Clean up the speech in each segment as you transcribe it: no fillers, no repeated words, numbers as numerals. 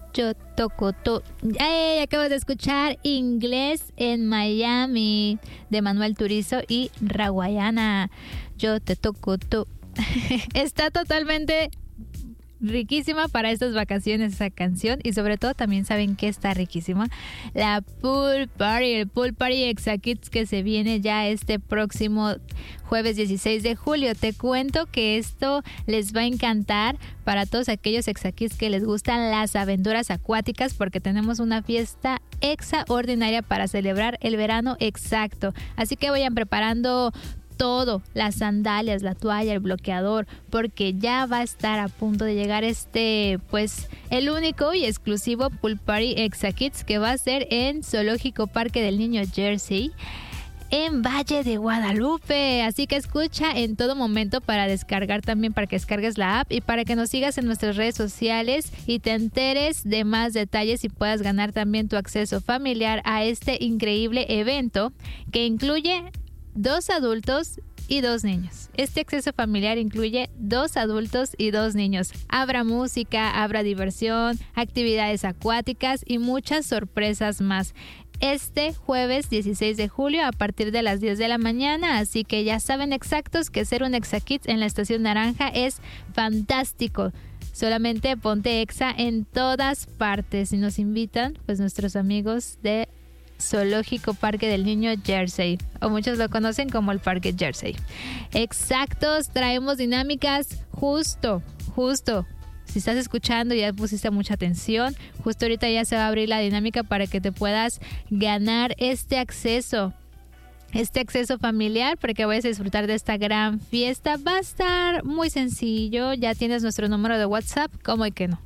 Yo toco todo. Acabo de escuchar Inglés en Miami de Manuel Turizo y Rawayana. Yo te toco todo. Está totalmente riquísima para estas vacaciones esa canción, y sobre todo también saben que está riquísima la Pool Party, el Pool Party Exa Kids que se viene ya este próximo jueves 16 de julio. Te cuento que esto les va a encantar para todos aquellos Exa Kids que les gustan las aventuras acuáticas, porque tenemos una fiesta extraordinaria para celebrar el verano exacto. Así que vayan preparando todo, las sandalias, la toalla, el bloqueador, porque ya va a estar a punto de llegar pues el único y exclusivo Pool Party Exa Kids, que va a ser en Zoológico Parque del Niño Jersey, en Valle de Guadalupe. Así que escucha en todo momento para descargar también, para que descargues la app y para que nos sigas en nuestras redes sociales y te enteres de más detalles y puedas ganar también tu acceso familiar a este increíble evento que incluye 2 adultos y 2 niños. Este acceso familiar incluye 2 adultos y 2 niños. Habrá música, habrá diversión, actividades acuáticas y muchas sorpresas más. Este jueves 16 de julio a partir de las 10 de la mañana, así que ya saben exactos que ser un Exa Kids en la Estación Naranja es fantástico. Solamente ponte Exa en todas partes y nos invitan pues nuestros amigos de Zoológico Parque del Niño Jersey, o muchos lo conocen como el Parque Jersey. Exactos, traemos dinámicas justo. Si estás escuchando y ya pusiste mucha atención, justo ahorita ya se va a abrir la dinámica para que te puedas ganar este acceso familiar para que vayas a disfrutar de esta gran fiesta. Va a estar muy sencillo, ya tienes nuestro número de WhatsApp. ¿Cómo de que no?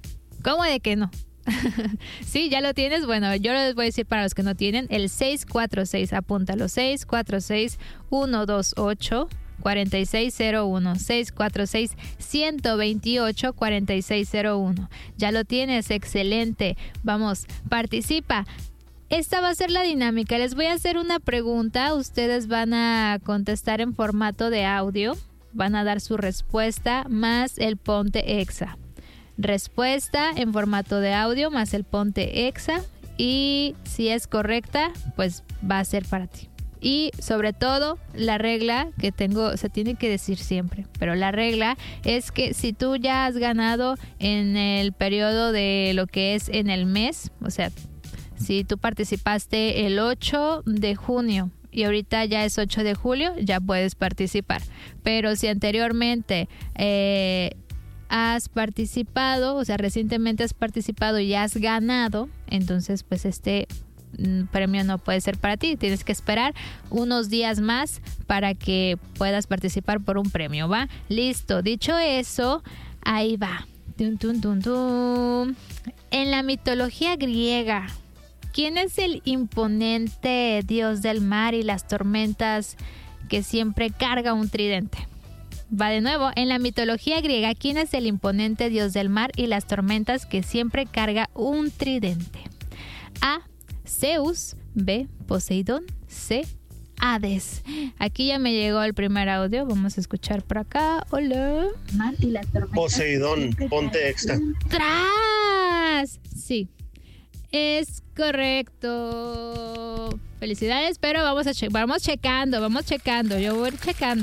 Sí, ya lo tienes. Bueno, yo les voy a decir para los que no tienen, el 646, apúntalo, 646-128-4601, 646-128-4601. Ya lo tienes, excelente. Vamos, participa. Esta va a ser la dinámica. Les voy a hacer una pregunta. Ustedes van a contestar en formato de audio. Van a dar su respuesta más el ponte Exa. Respuesta en formato de audio más el ponte Exa, y si es correcta pues va a ser para ti. Y sobre todo la regla que se tiene que decir siempre, pero la regla es que si tú ya has ganado en el periodo de lo que es en el mes, o sea, si tú participaste el 8 de junio y ahorita ya es 8 de julio, ya puedes participar. Pero si anteriormente has participado, o sea, recientemente has participado y has ganado, entonces pues este premio no puede ser para ti. Tienes que esperar unos días más para que puedas participar por un premio, ¿va? Listo, dicho eso, ahí va. En la mitología griega, ¿quién es el imponente dios del mar y las tormentas que siempre carga un tridente? Va de nuevo, en la mitología griega, ¿quién es el imponente dios del mar y las tormentas que siempre carga un tridente? A. Zeus. B. Poseidón. C. Hades. Aquí ya me llegó el primer audio. Vamos a escuchar por acá. Hola. Mar y las tormentas. Poseidón, ponte Exa. ¡Tras! Sí, es correcto. Felicidades, pero vamos checando. Yo voy checando.